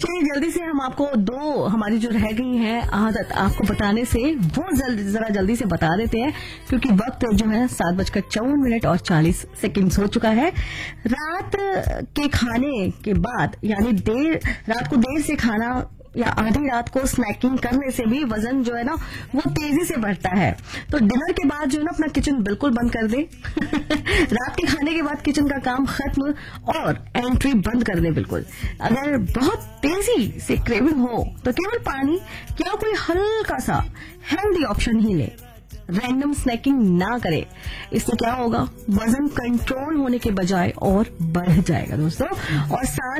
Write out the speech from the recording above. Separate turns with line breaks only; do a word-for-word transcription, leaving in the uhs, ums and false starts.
चलिए जल्दी से हम आपको दो हमारी जो रह गई है आदत आपको बताने से वो जल, जरा जल्दी से बता देते हैं, क्योंकि वक्त जो है सात बजकर चौवन मिनट और चालीस सेकंड हो चुका है। रात के खाने के बाद यानी देर रात को देर से खाना या आधी रात को स्नैकिंग करने से भी वजन जो है ना वो तेजी से बढ़ता है। तो डिनर के बाद जो है ना अपना किचन बिल्कुल बंद कर दे रात के खाने के बाद किचन का काम खत्म और एंट्री बंद कर दे बिल्कुल। अगर बहुत तेजी से क्रेविंग हो तो केवल पानी या कोई हल्का सा हेल्दी ऑप्शन ही ले, रैंडम स्नैकिंग ना करे। इससे क्या होगा, वजन कंट्रोल होने के बजाय और बढ़ जाएगा दोस्तों। और साथ